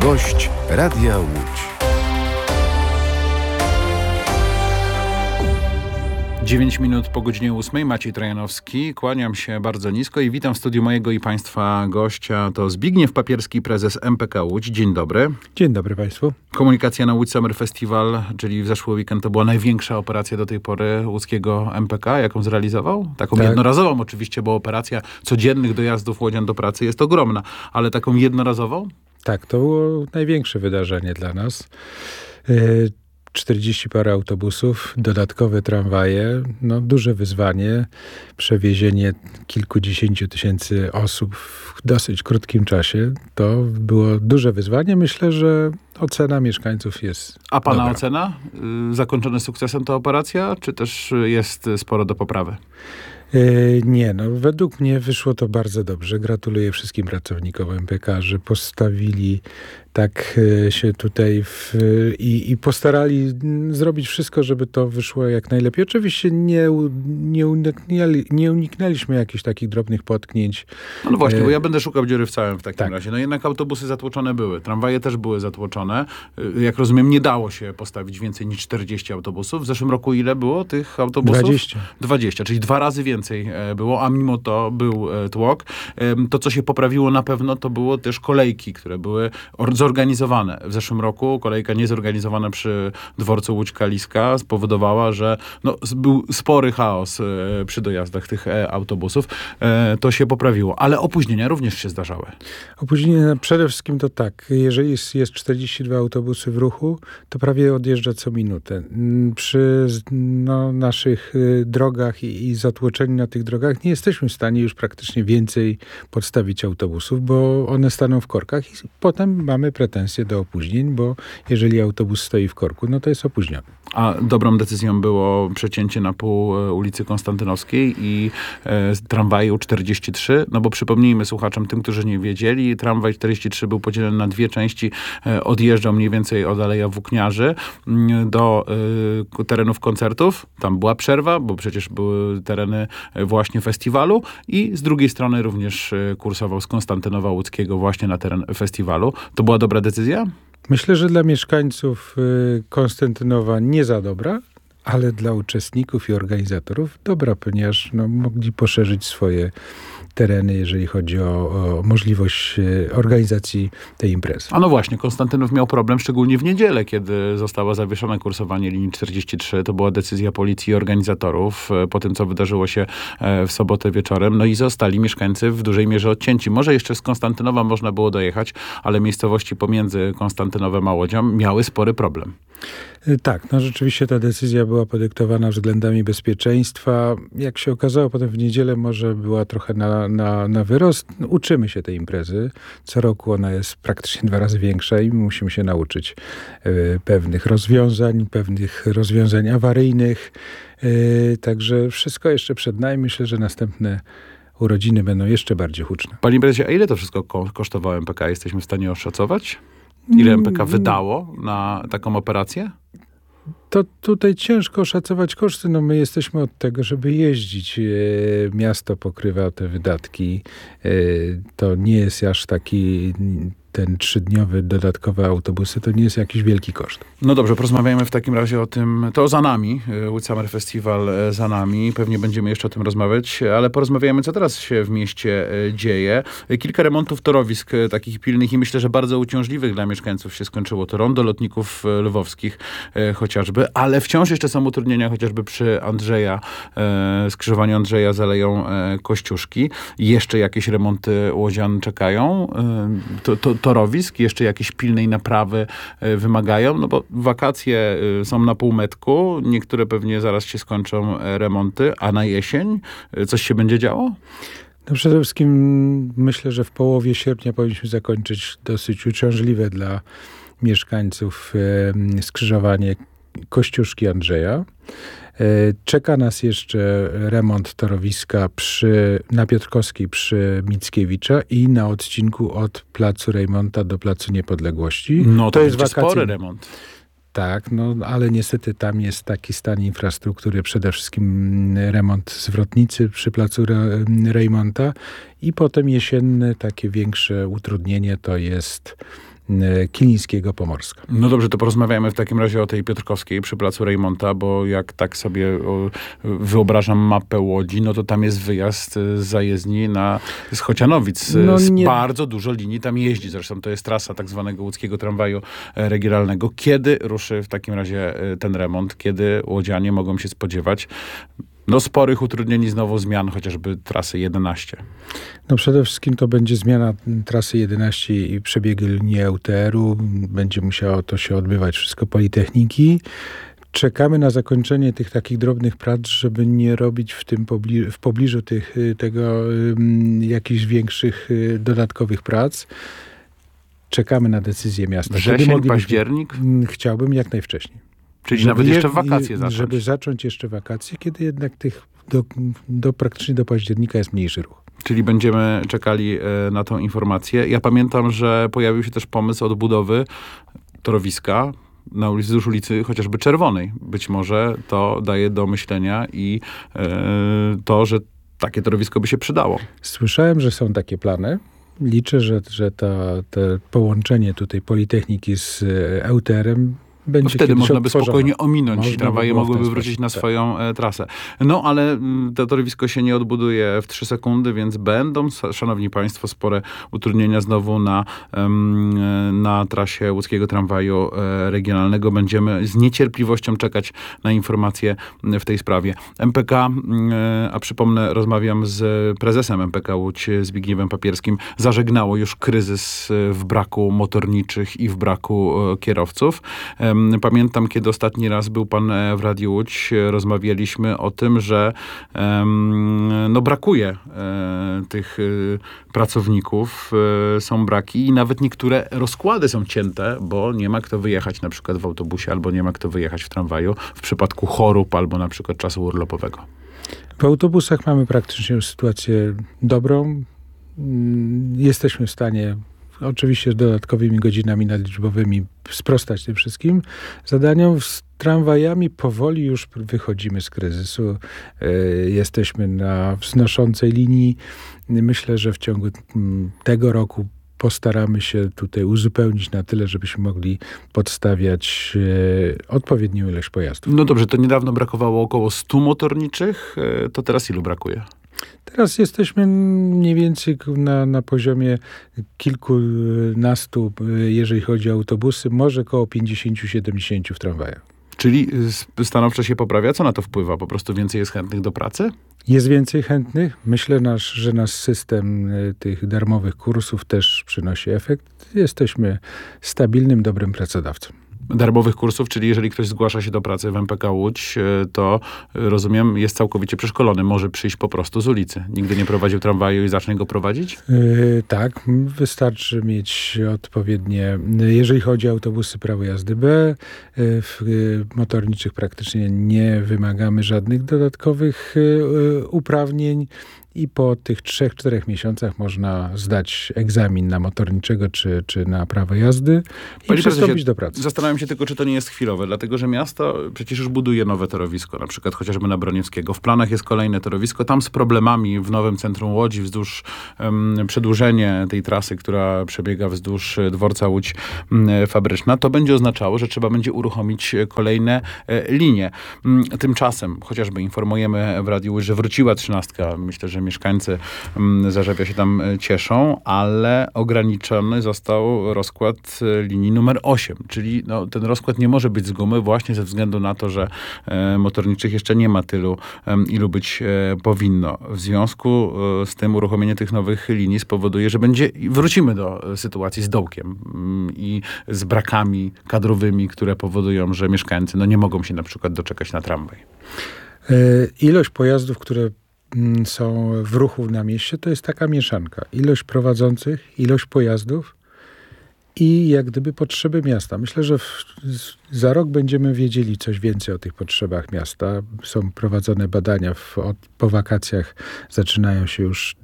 Gość Radia Łódź. Dziewięć minut po godzinie 8. Maciej Trojanowski. Kłaniam się bardzo nisko i witam w studiu mojego i państwa gościa. To Zbigniew Papierski, prezes MPK Łódź. Dzień dobry. Dzień dobry państwu. Komunikacja na Łódź Summer Festival, czyli w zeszły weekend to była największa operacja do tej pory łódzkiego MPK. Jaką zrealizował? Taką jednorazową oczywiście, bo operacja codziennych dojazdów łodzian do pracy jest ogromna, ale taką jednorazową? Tak, to było największe wydarzenie dla nas. 40 parę autobusów, dodatkowe tramwaje, duże wyzwanie, przewiezienie kilkudziesięciu tysięcy osób w dosyć krótkim czasie. To było duże wyzwanie. Myślę, że ocena mieszkańców jest A pana dobra. ocena? Zakończona sukcesem ta operacja, czy też jest sporo do poprawy? Nie, według mnie wyszło to bardzo dobrze. Gratuluję wszystkim pracownikom MPK, że postawili tak się tutaj i postarali zrobić wszystko, żeby to wyszło jak najlepiej. Oczywiście nie uniknęliśmy jakichś takich drobnych potknięć. No właśnie, bo ja będę szukał dziury w całym w takim Tak. razie. Jednak autobusy zatłoczone były. Tramwaje też były zatłoczone. Jak rozumiem, nie dało się postawić więcej niż 40 autobusów. W zeszłym roku ile było tych autobusów? 20, czyli 2 razy więcej było, a mimo to był tłok. To, co się poprawiło na pewno, to było też kolejki, które były zorganizowane. W zeszłym roku kolejka niezorganizowana przy dworcu Łódź-Kaliska spowodowała, że był spory chaos przy dojazdach tych autobusów. To się poprawiło, ale opóźnienia również się zdarzały. Opóźnienia przede wszystkim to tak, jeżeli jest 42 autobusy w ruchu, to prawie odjeżdża co minutę. Przy naszych drogach i zatłoczeniu na tych drogach nie jesteśmy w stanie już praktycznie więcej podstawić autobusów, bo one staną w korkach i potem mamy pretensje do opóźnień, bo jeżeli autobus stoi w korku, to jest opóźniony. A dobrą decyzją było przecięcie na pół ulicy Konstantynowskiej i tramwaju 43, bo przypomnijmy słuchaczom, tym, którzy nie wiedzieli, tramwaj 43 był podzielony na 2 części, odjeżdżał mniej więcej od Aleja Włókniarzy do terenów koncertów. Tam była przerwa, bo przecież były tereny właśnie festiwalu i z drugiej strony również kursował z Konstantynowa Łódzkiego właśnie na teren festiwalu. To była dobra decyzja? Myślę, że dla mieszkańców Konstantynowa nie za dobra, ale dla uczestników i organizatorów dobra, ponieważ mogli poszerzyć swoje tereny, jeżeli chodzi o możliwość organizacji tej imprezy. A właśnie, Konstantynów miał problem, szczególnie w niedzielę, kiedy zostało zawieszone kursowanie linii 43. To była decyzja policji i organizatorów po tym, co wydarzyło się w sobotę wieczorem. I zostali mieszkańcy w dużej mierze odcięci. Może jeszcze z Konstantynowa można było dojechać, ale miejscowości pomiędzy Konstantynowem a Łodzią miały spory problem. Tak, rzeczywiście ta decyzja była podyktowana względami bezpieczeństwa. Jak się okazało, potem w niedzielę może była trochę na wyrost. Uczymy się tej imprezy. Co roku ona jest praktycznie 2 razy większa i musimy się nauczyć pewnych rozwiązań awaryjnych. Także wszystko jeszcze przed nami. Myślę, że następne urodziny będą jeszcze bardziej huczne. Panie prezesie, a ile to wszystko kosztowało MPK? Jesteśmy w stanie oszacować? Ile MPK wydało na taką operację? To tutaj ciężko oszacować koszty. My jesteśmy od tego, żeby jeździć. Miasto pokrywa te wydatki. To nie jest aż taki ten 3-dniowy dodatkowe autobusy, to nie jest jakiś wielki koszt. Dobrze, porozmawiajmy w takim razie o tym, to za nami, Łódź Summer Festival za nami, pewnie będziemy jeszcze o tym rozmawiać, ale porozmawiajmy, co teraz się w mieście dzieje. Kilka remontów torowisk takich pilnych i myślę, że bardzo uciążliwych dla mieszkańców się skończyło. To rondo lotników lwowskich chociażby, ale wciąż jeszcze są utrudnienia chociażby przy skrzyżowaniu Andrzeja z Aleją Kościuszki. Jeszcze jakieś remonty łodzian czekają. Torowisk, jeszcze jakieś pilnej naprawy wymagają, bo wakacje są na półmetku, niektóre pewnie zaraz się skończą remonty, a na jesień coś się będzie działo? Przede wszystkim myślę, że w połowie sierpnia powinniśmy zakończyć dosyć uciążliwe dla mieszkańców skrzyżowanie Kościuszki Andrzeja. Czeka nas jeszcze remont torowiska na Piotrkowskiej przy Mickiewicza i na odcinku od Placu Rejmonta do Placu Niepodległości. To jest spory remont. Tak, ale niestety tam jest taki stan infrastruktury, przede wszystkim remont zwrotnicy przy Placu Rejmonta i potem jesienne takie większe utrudnienie to jest Kilińskiego-Pomorska. No dobrze, to porozmawiamy w takim razie o tej Piotrkowskiej przy placu Reymonta, bo jak tak sobie wyobrażam mapę Łodzi, no to tam jest wyjazd z zajezdni z Chocianowic. Bardzo dużo linii tam jeździ. Zresztą to jest trasa tak zwanego łódzkiego tramwaju regionalnego. Kiedy ruszy w takim razie ten remont? Kiedy łodzianie mogą się spodziewać sporych utrudnień, znowu zmian, chociażby trasy 11? No przede wszystkim to będzie zmiana trasy 11 i przebiegu linii EUTR-u. Będzie musiało to się odbywać wszystko Politechniki. Czekamy na zakończenie tych takich drobnych prac, żeby nie robić w pobliżu tego jakichś większych dodatkowych prac. Czekamy na decyzję miasta. Wrzesień, październik? Chciałbym jak najwcześniej. Czyli nawet jeszcze w wakacje zacząć. Żeby zacząć jeszcze wakacje, kiedy jednak praktycznie do października jest mniejszy ruch. Czyli będziemy czekali na tą informację. Ja pamiętam, że pojawił się też pomysł odbudowy torowiska wzdłuż ulicy chociażby Czerwonej. Być może to daje do myślenia i to, że takie torowisko by się przydało. Słyszałem, że są takie plany. Liczę, że to połączenie tutaj Politechniki z EUTR-em będzie wtedy można by odtworzone. Spokojnie ominąć i tramwaje mogłyby wrócić na swoją trasę. No, ale to torowisko się nie odbuduje w 3 sekundy, więc będą, szanowni państwo, spore utrudnienia znowu na trasie łódzkiego tramwaju regionalnego. Będziemy z niecierpliwością czekać na informacje w tej sprawie. MPK, a przypomnę, rozmawiam z prezesem MPK Łódź, Zbigniewem Papierskim, zażegnało już kryzys w braku motorniczych i w braku kierowców. Pamiętam, kiedy ostatni raz był pan w Radiu Łódź, rozmawialiśmy o tym, że brakuje tych pracowników, są braki i nawet niektóre rozkłady są cięte, bo nie ma kto wyjechać na przykład w autobusie, albo nie ma kto wyjechać w tramwaju w przypadku chorób, albo na przykład czasu urlopowego. W autobusach mamy praktycznie sytuację dobrą. Jesteśmy w stanie oczywiście z dodatkowymi godzinami nadliczbowymi sprostać tym wszystkim zadaniom. Z tramwajami powoli już wychodzimy z kryzysu. Jesteśmy na wznoszącej linii. Myślę, że w ciągu tego roku postaramy się tutaj uzupełnić na tyle, żebyśmy mogli podstawiać odpowiednią ilość pojazdów. No dobrze, to niedawno brakowało około 100 motorniczych. To teraz ilu brakuje? Teraz jesteśmy mniej więcej na poziomie kilkunastu, jeżeli chodzi o autobusy, może około 50-70 w tramwajach. Czyli stanowczo się poprawia? Co na to wpływa? Po prostu więcej jest chętnych do pracy? Jest więcej chętnych. Myślę, że nasz system tych darmowych kursów też przynosi efekt. Jesteśmy stabilnym, dobrym pracodawcą. Darmowych kursów, czyli jeżeli ktoś zgłasza się do pracy w MPK Łódź, to rozumiem, jest całkowicie przeszkolony. Może przyjść po prostu z ulicy. Nigdy nie prowadził tramwaju i zacznie go prowadzić? Tak, wystarczy mieć odpowiednie, jeżeli chodzi o autobusy, prawo jazdy B. W motorniczych praktycznie nie wymagamy żadnych dodatkowych uprawnień. I po tych 3-4 miesiącach można zdać egzamin na motorniczego czy na prawo jazdy i przystąpić do pracy. Zastanawiam się tylko, czy to nie jest chwilowe, dlatego że miasto przecież już buduje nowe torowisko, na przykład chociażby na Broniewskiego. W planach jest kolejne torowisko, tam z problemami w nowym centrum Łodzi, wzdłuż przedłużenie tej trasy, która przebiega wzdłuż dworca Łódź Fabryczna. To będzie oznaczało, że trzeba będzie uruchomić kolejne linie. Tymczasem chociażby informujemy w Radiu Łódź, że wróciła 13. Myślę, że mieszkańcy Zarzewia się tam cieszą, ale ograniczony został rozkład linii numer 8, czyli ten rozkład nie może być z gumy właśnie ze względu na to, że motorniczych jeszcze nie ma tylu, ilu być powinno. W związku z tym uruchomienie tych nowych linii spowoduje, że wrócimy do sytuacji z dołkiem i z brakami kadrowymi, które powodują, że mieszkańcy nie mogą się na przykład doczekać na tramwaj. Ilość pojazdów, które są w ruchu na mieście, to jest taka mieszanka. Ilość prowadzących, ilość pojazdów i jak gdyby potrzeby miasta. Myślę, że za rok będziemy wiedzieli coś więcej o tych potrzebach miasta. Są prowadzone badania, po wakacjach zaczynają się już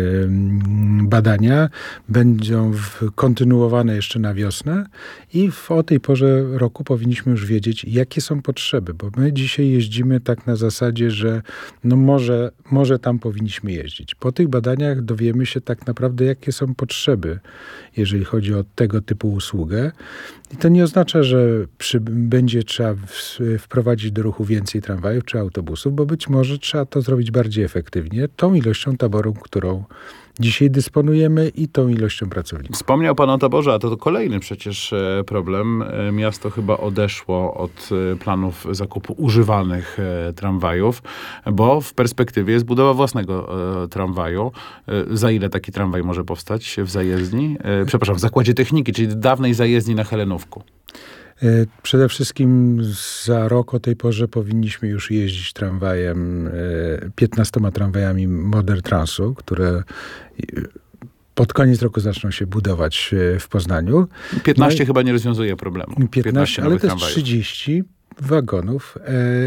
badania. Będą kontynuowane jeszcze na wiosnę i o tej porze roku powinniśmy już wiedzieć, jakie są potrzeby, bo my dzisiaj jeździmy tak na zasadzie, że może tam powinniśmy jeździć. Po tych badaniach dowiemy się tak naprawdę, jakie są potrzeby, jeżeli chodzi o tego typu usługę. I to nie oznacza, że będzie trzeba wprowadzić do ruchu więcej tramwajów czy autobusów, bo być może trzeba to zrobić bardziej efektywnie, tą ilością taboru, którą dzisiaj dysponujemy i tą ilością pracowników. Wspomniał pan o taborze, a to kolejny przecież problem. Miasto chyba odeszło od planów zakupu używanych tramwajów, bo w perspektywie jest budowa własnego tramwaju. Za ile taki tramwaj może powstać w zajezdni? Przepraszam, w zakładzie techniki, czyli dawnej zajezdni na Helenówku. Przede wszystkim za rok o tej porze powinniśmy już jeździć tramwajem, 15 tramwajami Modern Transu, które pod koniec roku zaczną się budować w Poznaniu. 15 chyba nie rozwiązuje problemu. 15 ale to jest tramwajów. 30 wagonów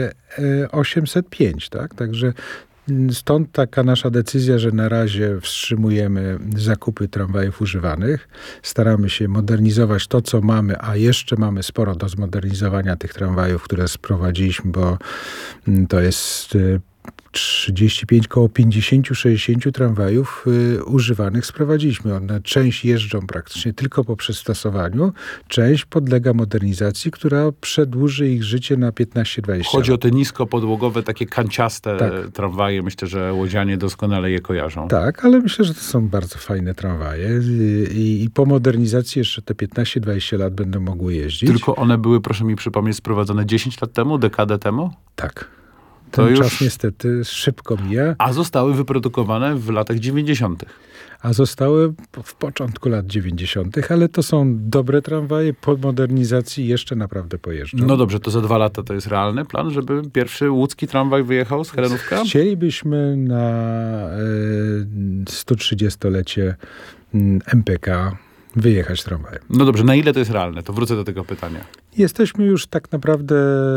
805, tak? Także stąd taka nasza decyzja, że na razie wstrzymujemy zakupy tramwajów używanych. Staramy się modernizować to, co mamy, a jeszcze mamy sporo do zmodernizowania tych tramwajów, które sprowadziliśmy, bo to jest 35, koło 50-60 tramwajów używanych sprowadziliśmy. One część jeżdżą praktycznie tylko po przystosowaniu, część podlega modernizacji, która przedłuży ich życie na 15-20 lat. Chodzi o te niskopodłogowe, takie kanciaste tramwaje. Myślę, że łodzianie doskonale je kojarzą. Tak, ale myślę, że to są bardzo fajne tramwaje i po modernizacji jeszcze te 15-20 lat będą mogły jeździć. Tylko one były, proszę mi przypomnieć, sprowadzone 10 lat temu, dekadę temu? Tak. To Ten już czas niestety szybko mija. A zostały wyprodukowane w latach 90. A zostały w początku lat 90., ale to są dobre tramwaje, po modernizacji jeszcze naprawdę pojeżdżą. No dobrze, to za 2 lata to jest realny plan, żeby pierwszy łódzki tramwaj wyjechał z Helenówka? Chcielibyśmy na 130-lecie MPK wyjechać tramwajem. No dobrze, na ile to jest realne? To wrócę do tego pytania. Jesteśmy już tak naprawdę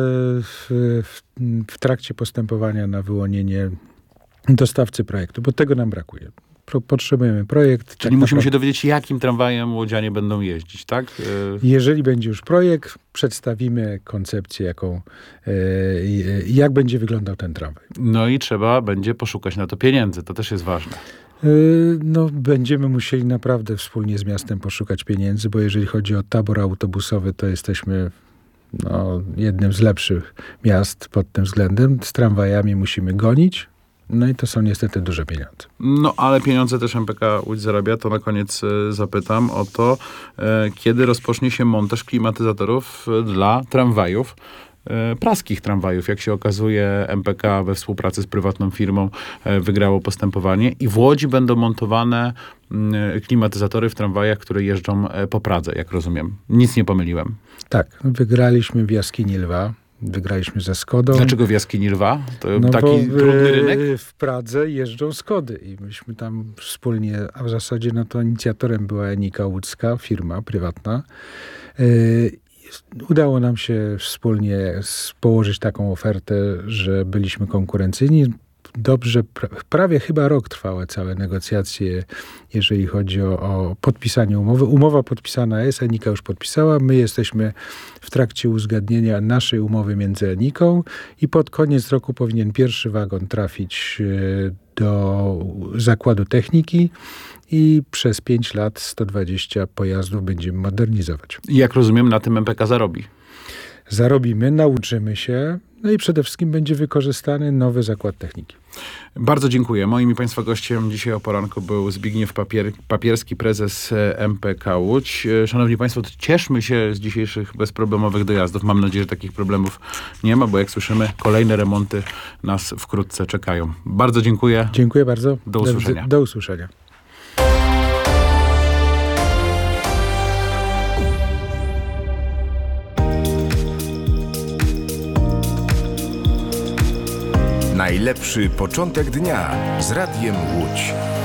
w trakcie postępowania na wyłonienie dostawcy projektu, bo tego nam brakuje. Potrzebujemy projekt. Czyli musimy się dowiedzieć, jakim tramwajem łodzianie będą jeździć, tak? Jeżeli będzie już projekt, przedstawimy koncepcję, jak będzie wyglądał ten tramwaj. No i trzeba będzie poszukać na to pieniędzy. To też jest ważne. No, będziemy musieli naprawdę wspólnie z miastem poszukać pieniędzy, bo jeżeli chodzi o tabor autobusowy, to jesteśmy jednym z lepszych miast pod tym względem. Z tramwajami musimy gonić. No i to są niestety duże pieniądze. No, ale pieniądze też MPK Łódź zarabia. To na koniec zapytam o to, kiedy rozpocznie się montaż klimatyzatorów dla tramwajów, praskich tramwajów. Jak się okazuje, MPK we współpracy z prywatną firmą wygrało postępowanie i w Łodzi będą montowane klimatyzatory w tramwajach, które jeżdżą po Pradze, jak rozumiem. Nic nie pomyliłem. Tak, wygraliśmy w Jaskini Lwa. Wygraliśmy ze Skodą. Dlaczego w Jaskini Lwa? To taki trudny rynek? W Pradze jeżdżą Skody i myśmy tam wspólnie, a w zasadzie to inicjatorem była Enika Łódzka, firma prywatna. Udało nam się wspólnie położyć taką ofertę, że byliśmy konkurencyjni. Dobrze, prawie chyba rok trwały całe negocjacje, jeżeli chodzi o podpisanie umowy. Umowa podpisana jest, Enika już podpisała. My jesteśmy w trakcie uzgadnienia naszej umowy między Eniką i pod koniec roku powinien pierwszy wagon trafić do zakładu techniki i przez 5 lat 120 pojazdów będziemy modernizować. I jak rozumiem, na tym MPK zarobi. Zarobimy, nauczymy się, no i przede wszystkim będzie wykorzystany nowy zakład techniki. Bardzo dziękuję. Moim i Państwa gościem dzisiaj o poranku był Zbigniew Papierski, prezes MPK Łódź. Szanowni Państwo, cieszmy się z dzisiejszych bezproblemowych dojazdów. Mam nadzieję, że takich problemów nie ma, bo jak słyszymy, kolejne remonty nas wkrótce czekają. Bardzo dziękuję. Dziękuję bardzo. Do usłyszenia. Do usłyszenia. Najlepszy początek dnia z Radiem Łódź.